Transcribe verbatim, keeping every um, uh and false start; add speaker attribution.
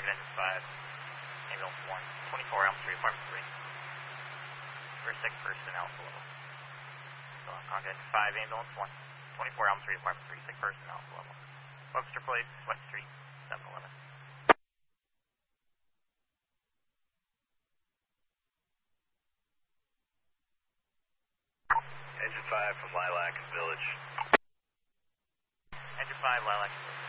Speaker 1: Concord Engine five, ambulance one, twenty-four Elm Street, apartment three. We're sick person, alpha level. So Concord Engine five, ambulance one, twenty-four Elm Street, apartment three, sick person, alpha level. Webster Place, West Street, seven eleven.
Speaker 2: Engine five from Lilac Village.
Speaker 1: Engine five, Lilac Village.